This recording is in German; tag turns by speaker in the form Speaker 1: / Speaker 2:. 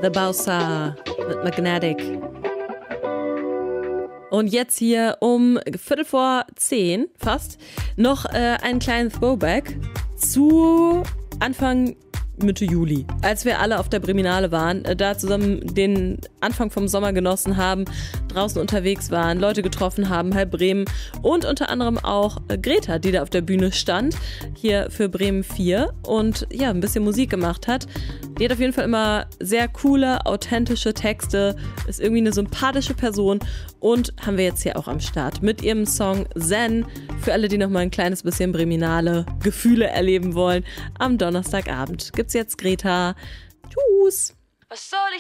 Speaker 1: The Bowser mit Magnetic. Und jetzt hier um 9:45 fast noch einen kleinen Throwback zu Anfang Mitte Juli, als wir alle auf der Breminale waren, da zusammen den Anfang vom Sommer genossen haben, draußen unterwegs waren, Leute getroffen haben, halb Bremen und unter anderem auch Greta, die da auf der Bühne stand, hier für Bremen 4 und ja, ein bisschen Musik gemacht hat. Die hat auf jeden Fall immer sehr coole, authentische Texte, ist irgendwie eine sympathische Person und haben wir jetzt hier auch am Start mit ihrem Song Zen, für alle, die noch mal ein kleines bisschen Breminale Gefühle erleben wollen, am Donnerstagabend. Gibt's jetzt Greta. Tschüss!
Speaker 2: Was soll ich